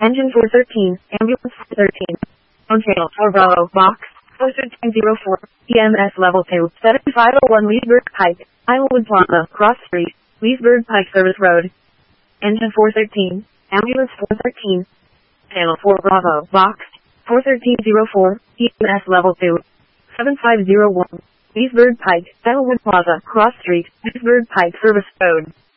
Engine 413, ambulance 13. On channel 4 Bravo, box, 41304, EMS level 2, 7501 Leesburg Pike, Islewood Plaza, Cross Street, Leesburg Pike Service Road. Engine 413, ambulance 413. Channel 4 Bravo, box, 41304, EMS level 2, 7501, Leesburg Pike, Islewood Plaza, Cross Street, Leesburg Pike Service Road.